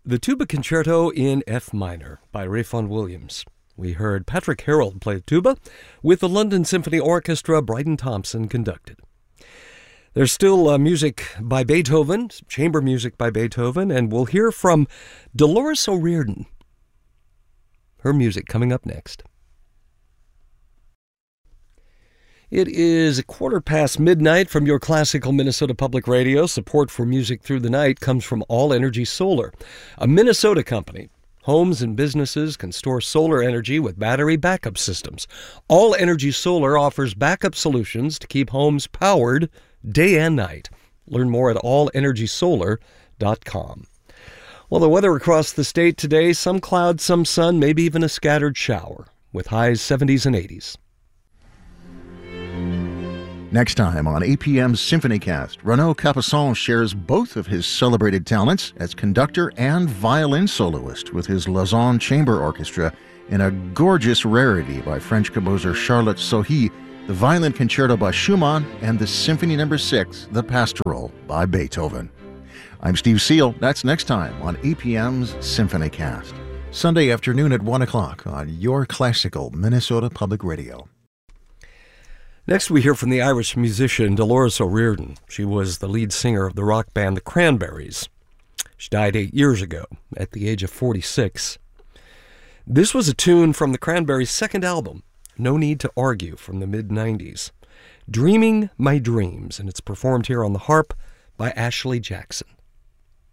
The Tuba Concerto in F minor by Ralph Vaughan Williams. We heard Patrick Harold play tuba with the London Symphony Orchestra. Bryden Thompson conducted. There's still music by Beethoven, chamber music by Beethoven, and we'll hear from Dolores O'Riordan. Her music coming up next. It is midnight from your classical Minnesota Public Radio. Support for Music Through the Night comes from All Energy Solar, a Minnesota company. Homes and businesses can store solar energy with battery backup systems. All Energy Solar offers backup solutions to keep homes powered day and night. Learn more at allenergysolar.com. Well, the weather across the state today, some clouds, some sun, maybe even a scattered shower, with highs 70s and 80s. Next time on APM's SymphonyCast, Renaud Capuçon shares both of his celebrated talents as conductor and violin soloist with his Lausanne Chamber Orchestra in a gorgeous rarity by French composer Charlotte Sohi, the Violin Concerto by Schumann, and the Symphony No. 6, The Pastoral, by Beethoven. I'm Steve Seal. That's next time on APM's SymphonyCast. Sunday afternoon at 1 o'clock on your classical Minnesota Public Radio. Next, we hear from the Irish musician Dolores O'Riordan. She was the lead singer of the rock band The Cranberries. She died 8 years ago at the age of 46. This was a tune from the Cranberries' second album, No Need to Argue, from the mid-90s. Dreaming My Dreams, and it's performed here on the harp by Ashley Jackson.